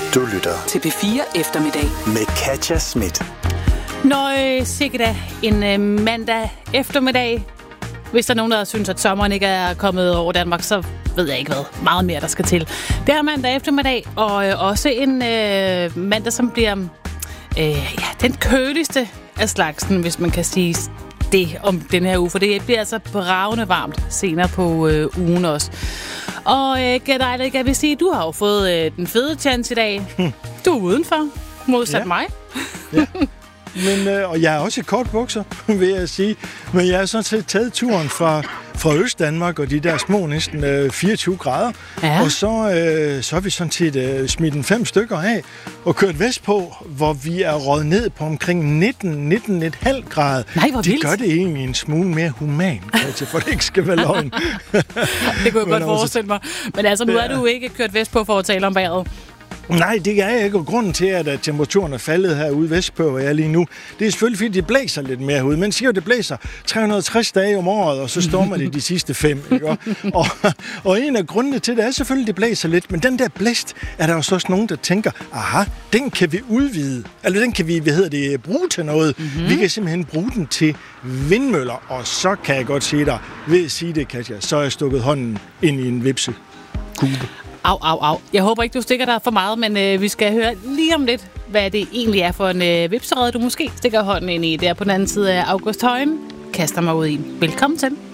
Du lytter til P4 Eftermiddag med Katja Schmidt. Sikkert da en mandag eftermiddag. Hvis der er nogen, der synes, at sommeren ikke er kommet over Danmark, så ved jeg ikke hvad. Meget mere, der skal til. Det er mandag eftermiddag, og også en mandag, som bliver den køligste af slagsen, hvis man kan sige det om den her uge. For det bliver altså bravende varmt senere på ugen også. Og Gerdejle, jeg vil sige, du har jo fået den fede chance i dag. Du er udenfor, modsat mig. Ja. Men, og jeg er også i kortbukser, vil jeg sige. Men jeg har sådan set taget turen fra Østdanmark og de der små næsten 24 grader. Ja. Og så har vi sådan set smidt en 5 stykker af og kørt vestpå, hvor vi er røget ned på omkring 19,5 grader. Nej, hvor vildt. Det gør det egentlig en smule mere human, for det ikke skal være løgn. Det kunne jeg godt forestille mig. Men altså, nu er du ikke kørt vestpå for at tale om vejret. Nej, det er jeg ikke. Og grunden til, at temperaturen er faldet herude vestpå, hvor jeg er lige nu, det er selvfølgelig, fordi det blæser lidt mere herude. Man siger jo, det blæser 360 dage om året, og så stormer det de sidste 5. Ikke? Og en af grundene til det er selvfølgelig, det blæser lidt. Men den der blæst, er der jo så også nogen, der tænker, aha, den kan vi udvide. Eller den kan vi, bruge til noget. Mm-hmm. Vi kan simpelthen bruge den til vindmøller. Og så kan jeg godt sige dig, ved at sige det, Katja, så har jeg stukket hånden ind i en vipsekube. Au. Jeg håber ikke, du stikker dig for meget, men vi skal høre lige om lidt, hvad det egentlig er for en vipserede, du måske stikker hånden ind i. Der på den anden side af August Højen. Kaster mig ud i. Velkommen til.